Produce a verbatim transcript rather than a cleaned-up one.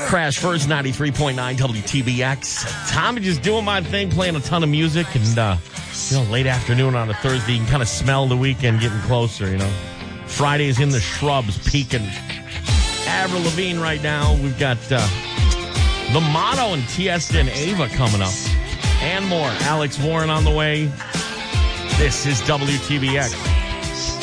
Crash first, ninety-three point nine W T B X. Tommy just doing my thing, playing a ton of music, and, uh, you know, late afternoon on a Thursday, you can kind of smell the weekend getting closer, you know. Friday's in the shrubs, peaking. Avril Lavigne right now. We've got uh, The Motto and Tiesta and Ava coming up. And more. Alex Warren on the way. This is W T B X.